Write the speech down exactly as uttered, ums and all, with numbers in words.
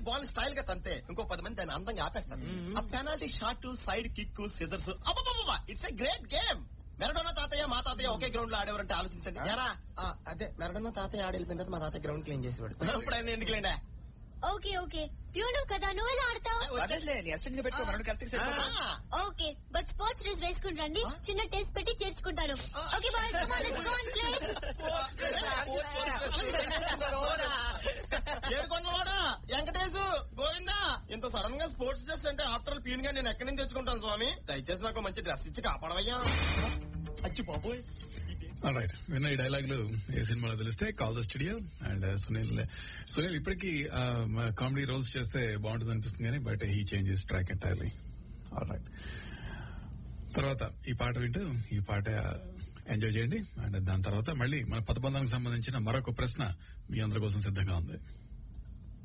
Ball style గా తంతే ఇంకో పది మంది దాన్ని అందంగా ఆపేస్తారు. ఆ penalty shot, side kick, scissors, అబ్బబ్బబ్బా ఇట్స్ ఎ గ్రేట్ గేమ్. మెరడోనా తాతయ్య మా తాతయ్య ఒకే గ్రౌండ్ లో ఆడేవారంటే ఆలోచించండి. అదే మెరడోనా తాతయ్య ఆడి వెళ్ళిపోయిన తర్వాత మా తాతయ్య గ్రౌండ్ క్లీన్ చేసేవాడు. ఇప్పుడు ఆయన ఎందుకు లేండా? ఓకే ఓకే ప్యూను కదా, నువ్వెలా ఆడతావు? ఓకే బట్ స్పోర్ట్స్ డ్రెస్ వేసుకుని రండి, చిన్న టెస్ట్ పెట్టి చేర్చుకుంటాను. Okay boys come on let's go and play. ఏడుకొండలవాడా Venkatesu Govinda, ఇంత సడన్ గా స్పోర్ట్స్ డ్రెస్ అంటే ఆఫ్టర్ పీన్ గా నేను ఎక్కడి నుంచి తెచ్చుకుంటాను స్వామి? దయచేసి నాకు మంచి డ్రెస్ ఇచ్చి కాపాడవయ్యా. అచ్చి బాబోయ్. రైట్, విన్న ఈ డైలాగులు ఏ సినిమాలో తెలిస్తే call the studio. And Sunil Sunil ఇప్పటికీ కామెడీ రోల్స్ చేస్తే బాగుంటుంది అనిపిస్తుంది కానీ but he changes track entirely. Right, తర్వాత ఈ పాట వింటూ ఈ పాట ఎంజాయ్ చేయండి. అండ్ దాని తర్వాత మళ్ళీ మన పదబంధానికి సంబంధించిన మరొక ప్రశ్న మీ అందరి కోసం సిద్ధంగా ఉంది.